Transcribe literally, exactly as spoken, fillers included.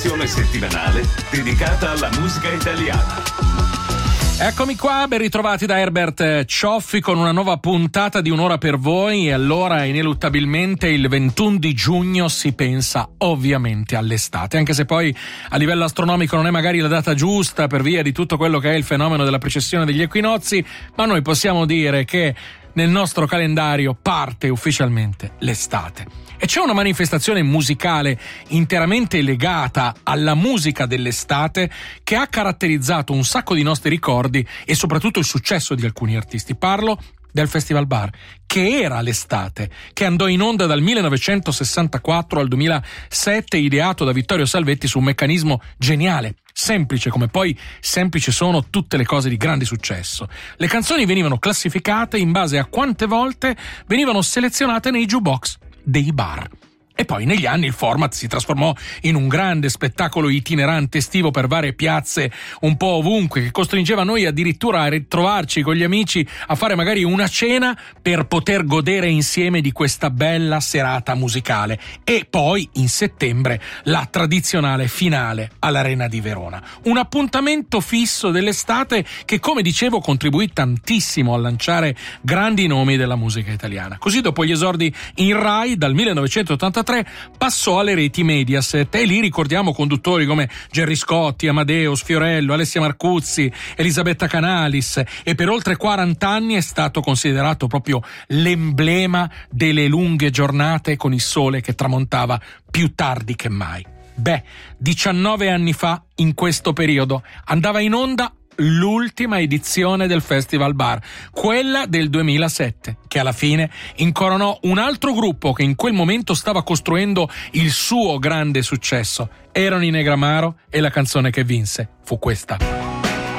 trasmissione settimanale dedicata alla musica italiana. Eccomi qua, ben ritrovati da Herbert Cioffi con una nuova puntata di Un'ora per voi. E allora, ineluttabilmente, il ventuno di giugno si pensa ovviamente all'estate, anche se poi a livello astronomico non è magari la data giusta per via di tutto quello che è il fenomeno della precessione degli equinozi, ma noi possiamo dire che nel nostro calendario parte ufficialmente l'estate. E c'è una manifestazione musicale interamente legata alla musica dell'estate che ha caratterizzato un sacco di nostri ricordi e soprattutto il successo di alcuni artisti. Parlo del Festival Bar, che era l'estate, che andò in onda dal millenovecentosessantaquattro al duemilasette, ideato da Vittorio Salvetti su un meccanismo geniale, semplice come poi semplici sono tutte le cose di grande successo. Le canzoni venivano classificate in base a quante volte venivano selezionate nei jukebox dei bar. E poi negli anni il format si trasformò in un grande spettacolo itinerante estivo per varie piazze un po' ovunque, che costringeva noi addirittura a ritrovarci con gli amici a fare magari una cena per poter godere insieme di questa bella serata musicale. E poi in settembre la tradizionale finale all'Arena di Verona. Un appuntamento fisso dell'estate che, come dicevo, contribuì tantissimo a lanciare grandi nomi della musica italiana. Così, dopo gli esordi in Rai dal millenovecentottantatré, passò alle reti Mediaset e lì ricordiamo conduttori come Gerry Scotti, Amadeus, Fiorello, Alessia Marcuzzi, Elisabetta Canalis, e per oltre quaranta anni è stato considerato proprio l'emblema delle lunghe giornate con il sole che tramontava più tardi che mai. Beh, diciannove anni fa, in questo periodo, andava in onda l'ultima edizione del Festival Bar, quella del duemilasette, che alla fine incoronò un altro gruppo che in quel momento stava costruendo il suo grande successo. Erano i Negramaro e la canzone che vinse fu questa.